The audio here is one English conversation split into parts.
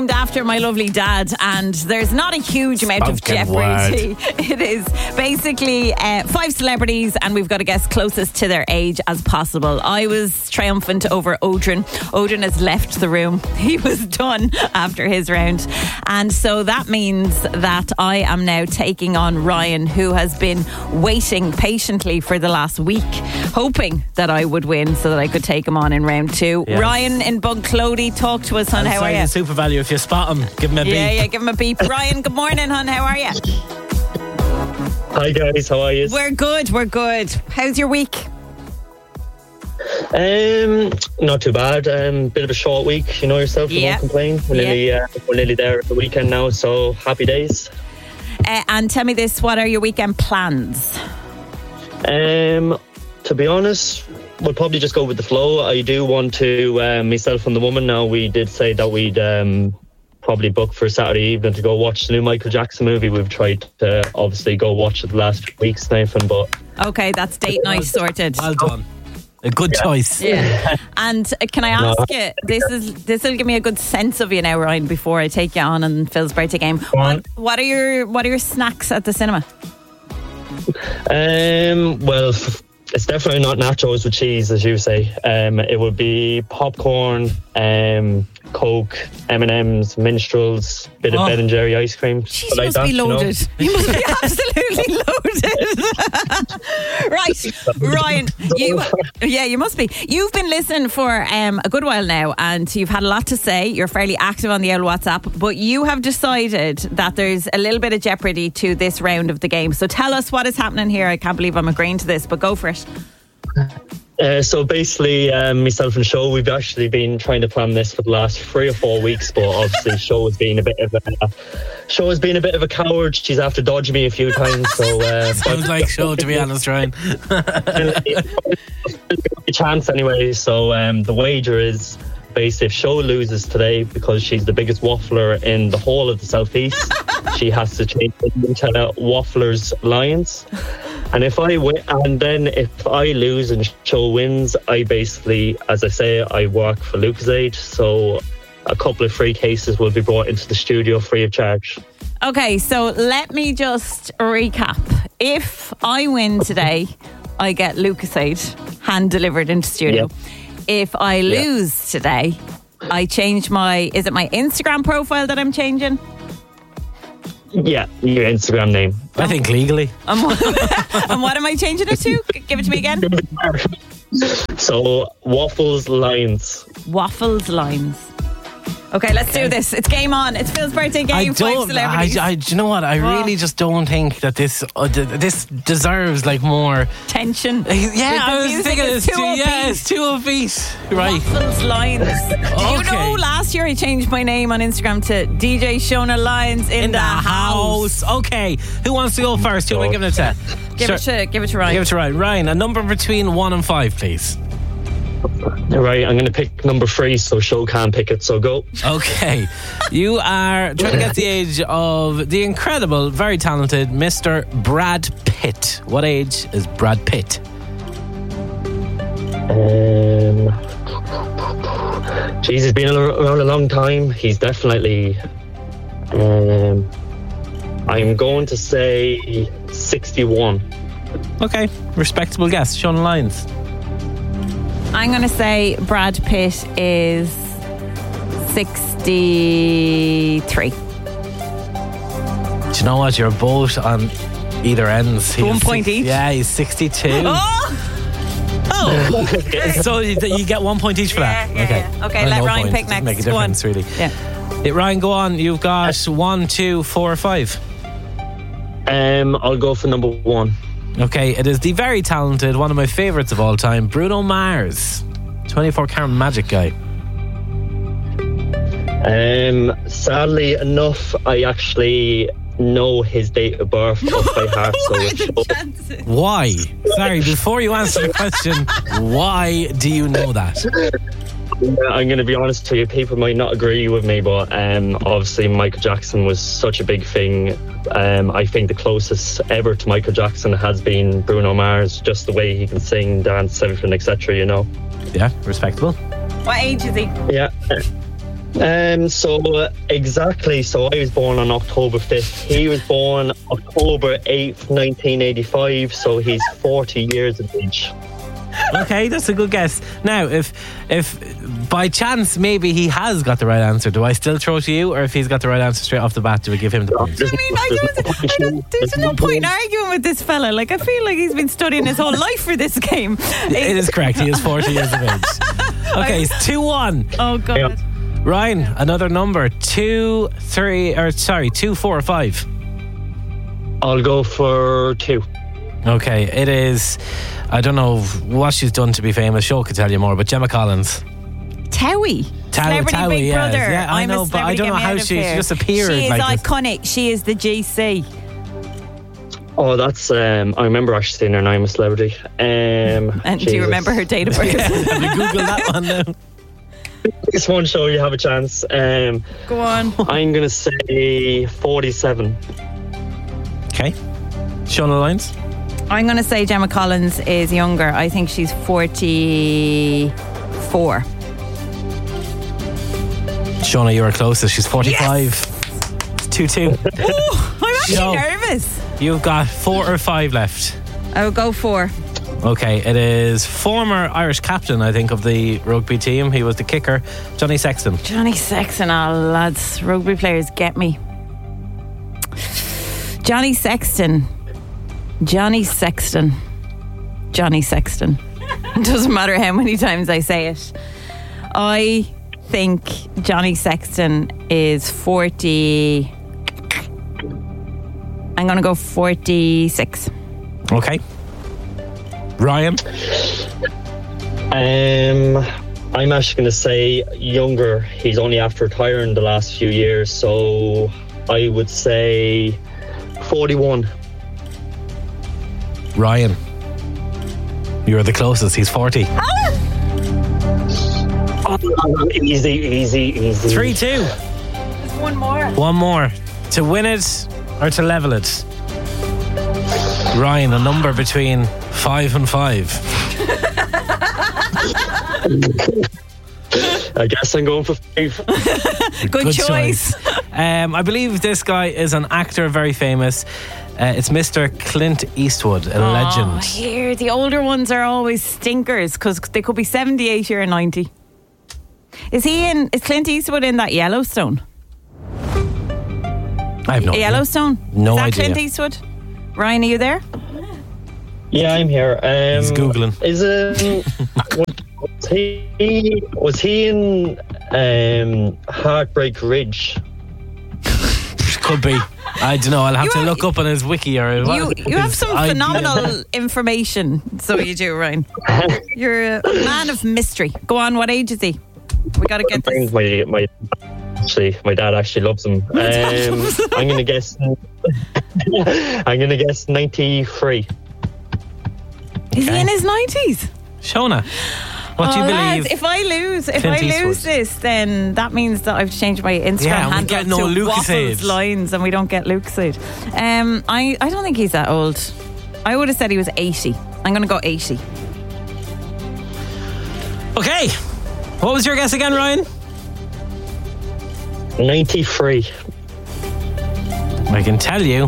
After my lovely dad, and there's not a huge amount of jeopardy. It is basically 5 celebrities, and we've got to guess closest to their age as possible. I was triumphant over Odrin. Odrin has left the room. He was done after his round, and so that means that I am now taking on Ryan, who has been waiting patiently for the last week, hoping that I would win so that I could take him on in round 2. Yes. Ryan in Bunclody, talk to us, hon. How are you? Super Value. If you spot him, give him a beep. Yeah, give him a beep. Ryan, good morning, hon. How are you? Hi guys, how are you? We're good. How's your week? Not too bad. Bit of a short week, you know yourself. Yeah. Don't complain. We're nearly there at the weekend now, so happy days. And tell me this: what are your weekend plans? To be honest, we'll probably just go with the flow. I do want to, myself and the woman now, we did say that we'd probably book for Saturday evening to go watch the new Michael Jackson movie. We've tried to obviously go watch it the last few weeks, Nathan, but... Okay, that's date night sorted. Well done. A good choice. Yeah. And can I ask you, this will give me a good sense of you now, Ryan, before I take you on Phil's birthday game. What are your snacks at the cinema? Well, it's definitely not nachos with cheese, as you say. It would be popcorn, Coke, M&M's, Minstrels, bit of Ben and Jerry ice cream. Jeez, you must be loaded. You must be absolutely loaded. Right, Ryan, you must be. You've been listening for a good while now, and you've had a lot to say. You're fairly active on the old WhatsApp, but you have decided that there's a little bit of jeopardy to this round of the game. So tell us what is happening here. I can't believe I'm agreeing to this, but go for it. So basically, myself and Sho, we've actually been trying to plan this for the last 3 or 4 weeks, but obviously Sho has been a bit of a coward. She's after dodging me a few times. So sounds like Sho, to be honest, Ryan. A chance anyway. So the wager is basically if Sho loses today, because she's the biggest waffler in the whole of the southeast, she has to change into Wafflers Lions. And if I win, and then if I lose and Sho wins, I basically, as I say, I work for Lucozade. So a couple of free cases will be brought into the studio free of charge. Okay, so let me just recap. If I win today, I get Lucozade hand delivered into studio. Yeah. If I lose today, I change is it my Instagram profile that I'm changing? Yeah, your Instagram name. I think legally. And what am I changing it to? Give it to me again. So, Waffles Lines. Waffles Lines. Okay, let's do this. It's game on. It's Phil's birthday game. 5 celebrities. Do you know what? I really just don't think that this deserves like more tension. Yeah, I was thinking it's too upbeat. Right. Waffles Lines. Did you know last year I changed my name on Instagram to DJ Shona Lyons in the house? Okay, who wants to go first? Who am I giving it to? Give it to Ryan. Give it to Ryan. Ryan, a number between 1 and 5, please. Right, I'm going to pick number 3 so Sho can't pick it, so go. Okay. You are trying to get the age of the incredible, very talented Mr. Brad Pitt. What age is Brad Pitt? He's been around a long time. He's definitely I'm going to say 61. Okay, respectable guess. Shona Lyons. I'm going to say Brad Pitt is 63. Do you know what? You're both on either ends. 1 point each? Yeah, he's 62. Oh! So you get 1 point each for that? Okay, let Ryan pick next. Make a difference, really. Yeah, Ryan, go on. You've got 1, 2, 4 or 5. I'll go for number 1. Okay, it is the very talented, one of my favourites of all time, Bruno Mars. 24 Karat Magic guy. Sadly enough, I actually know his date of birth off by heart. So why? Sorry, before you answer the question, why do you know that? I'm going to be honest with you, people might not agree with me, but obviously Michael Jackson was such a big thing. I think the closest ever to Michael Jackson has been Bruno Mars, just the way he can sing, dance, everything, etc., you know. Yeah, respectable. What age is he? Yeah. Exactly. So I was born on October 5th. He was born October 8th, 1985. So he's 40 years of age. Okay, that's a good guess. Now, if by chance maybe he has got the right answer, do I still throw to you, or if he's got the right answer straight off the bat, do we give him the point? There's no point in arguing with this fella. Like, I feel like he's been studying his whole life for this game. It is correct. He is 40 years of age. Okay, it's 2-1. Oh God. Yeah. Ryan, another number. 2, 4 or 5. I'll go for 2. Okay, it is. I don't know what she's done to be famous. Show could tell you more, but Gemma Collins. Towie. Celebrity Big yeah. Brother. Yeah, I I'm know, a but I don't know how she just appeared. She is like iconic. She is the GC. Oh, that's. I remember actually seeing her, and I'm a Celebrity. And do you remember her date of birth? Have you Googled that one now? This one show you have a chance. Go on. I'm going to say 47. Okay. Shona Lyons? I'm going to say Gemma Collins is younger. I think she's 44. Shona, you were closest. She's 45. Yes! It's 2-2. Oh, I'm actually nervous. You've got 4 or 5 left. I will go 4. Okay, it is former Irish captain, I think, of the rugby team. He was the kicker, Johnny Sexton. Johnny Sexton, lads. Rugby players get me. Johnny Sexton. Johnny Sexton. Johnny Sexton. It doesn't matter how many times I say it. I think Johnny Sexton is 40. I'm going to go 46. Okay. Ryan? I'm actually going to say younger. He's only after retiring the last few years, so I would say 41. Ryan, you're the closest. He's 40. Oh, easy. 3-2. There's one more. One more. To win it or to level it? Ryan, a number between 5 and 5. I guess I'm going for 5. Good choice. I believe this guy is an actor, very famous. It's Mr. Clint Eastwood, a legend. Here, the older ones are always stinkers because they could be 70, 80 or 90. Is Clint Eastwood in that Yellowstone? I have no idea. Yellowstone? No is that idea. Clint Eastwood? Ryan, are you there? Yeah, I'm here. He's Googling. Was he in Heartbreak Ridge? Could be. I don't know. I'll have to look up on his wiki or you have some phenomenal information. So you do, Ryan. You're a man of mystery. Go on. What age is he? We got to get this. My dad actually loves him. I'm gonna guess. I'm gonna guess 93. Is he in his 90s? Shona, what do you believe? Lads, if I lose Eastwood. this, then that means that I've changed my Instagram handle get no to Lucasade. Waffles Lines, and we don't get Lucasade. I don't think he's that old. I would have said he was 80. I'm going to go 80. Okay. What was your guess again, Ryan? 93. I can tell you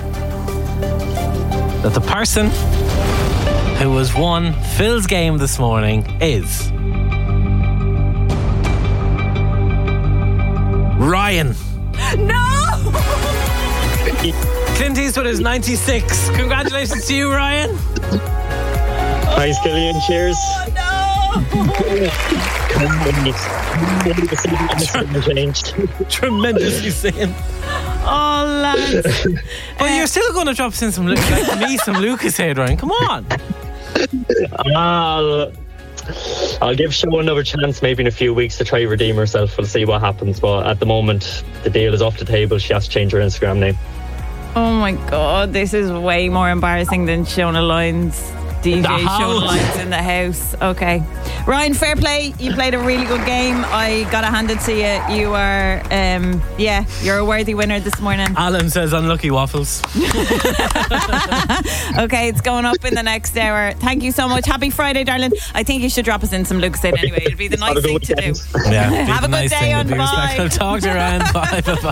that the person who has won Phil's game this morning is Ryan. No! Clint Eastwood is 96. Congratulations to you, Ryan. Thanks, Killian. Cheers. Tremendously saying. Oh, lads. But you're still going to drop in some Lucasade, Ryan. Come on. I'll give Sho another chance maybe in a few weeks to try redeem herself. We'll see what happens, but at the moment the deal is off the table. She has to change her Instagram name. Oh my God, this is way more embarrassing than Shona Lyons DJ The showing house. lights in the house. Okay. Ryan, fair play. You played a really good game. I got to hand it to you. You are, you're a worthy winner this morning. Alan says unlucky waffles. Okay, it's going up in the next hour. Thank you so much. Happy Friday, darling. I think you should drop us in some Lucid anyway. It'll be the nice thing to do. Yeah, Have a good nice day thing to on be Bye. respectful. Talk to you around. Bye.